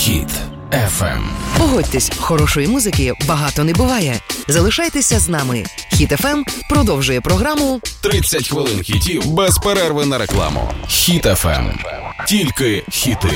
Хіт FM. Погодьтесь, хорошої музики багато не буває. Залишайтеся з нами. Хіт FM продовжує програму 30 хвилин хітів без перерви на рекламу. Хіт FM. Тільки хіти.